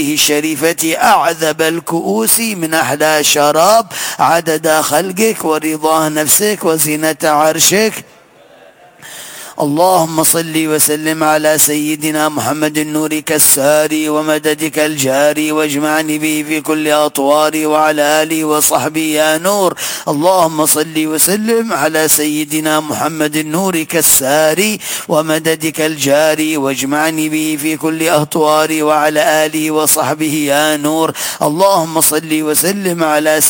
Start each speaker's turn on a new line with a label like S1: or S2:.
S1: الشريفة أعذب الكؤوس من أحلى الشراب، عدد خلقك ورضاه نفسك وزنة عرشك. اللهم صل وسلم على سيدنا محمد نورك الساري ومددك الجاري، واجمعني به في كل أطوار، وعلى آله وصحبه يا نور. اللهم صل وسلم على سيدنا محمد نورك الساري ومددك الجاري، واجمعني به في كل أطوار، وعلى آله وصحبه يا نور. اللهم صل وسلم على